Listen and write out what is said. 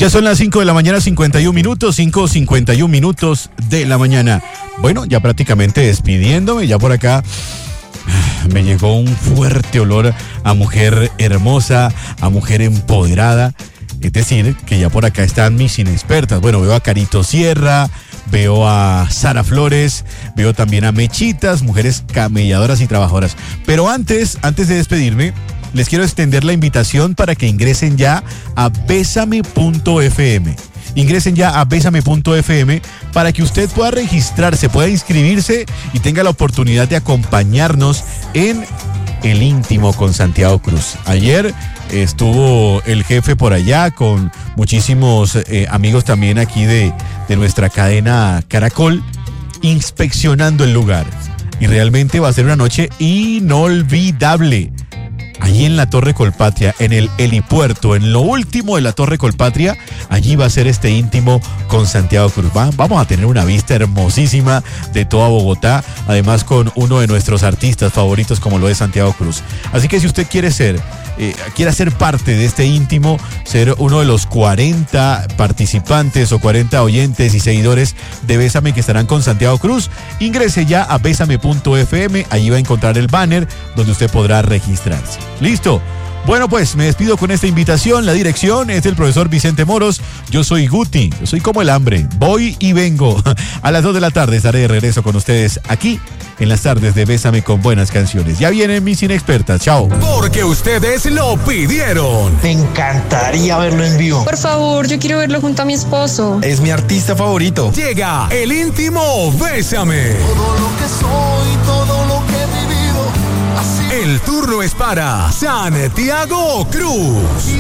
Ya son las 5 de la mañana, 51 minutos, 5:51 minutos de la mañana. Bueno, ya prácticamente despidiéndome, ya por acá me llegó un fuerte olor a mujer hermosa, a mujer empoderada. Es decir, que ya por acá están mis inexpertas. Bueno, veo a Carito Sierra, veo a Sara Flores, veo también a Mechitas, mujeres camelladoras y trabajadoras. Pero antes de despedirme, les quiero extender la invitación para que ingresen ya a besame.fm. Ingresen ya a besame.fm para que usted pueda registrarse, pueda inscribirse y tenga la oportunidad de acompañarnos en el íntimo con Santiago Cruz. Ayer estuvo el jefe por allá con muchísimos amigos también aquí de nuestra cadena Caracol, inspeccionando el lugar. Y realmente va a ser una noche inolvidable. Allí en la Torre Colpatria, en el helipuerto, en lo último de la Torre Colpatria, allí va a ser este íntimo con Santiago Cruz. Vamos a tener una vista hermosísima de toda Bogotá, además con uno de nuestros artistas favoritos como lo es Santiago Cruz. Así que si usted quiere ser parte de este íntimo, ser uno de los 40 participantes o 40 oyentes y seguidores de Bésame que estarán con Santiago Cruz, ingrese ya a besame.fm, allí va a encontrar el banner donde usted podrá registrarse. ¿Listo? Bueno, pues me despido con esta invitación. La dirección es del profesor Vicente Moros. Yo soy Guti, yo soy como el hambre. Voy y vengo. A las 2 de la tarde estaré de regreso con ustedes aquí en las tardes de Bésame con buenas canciones. Ya vienen mis inexpertas. Chao. Porque ustedes lo pidieron. Me encantaría verlo en vivo. Por favor, yo quiero verlo junto a mi esposo. Es mi artista favorito. Llega el íntimo Bésame. Todo lo que soy, todo lo que he vivido. El turno es para Santiago Cruz.